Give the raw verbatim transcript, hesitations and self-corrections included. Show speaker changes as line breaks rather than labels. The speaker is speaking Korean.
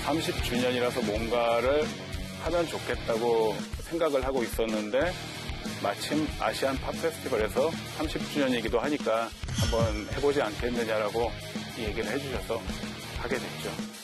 삼십 주년이라서 뭔가를 하면 좋겠다고 생각을 하고 있었는데 마침 아시안 팝 페스티벌에서 삼십 주년이기도 하니까 한번 해보지 않겠느냐라고 얘기를 해주셔서 하게 됐죠.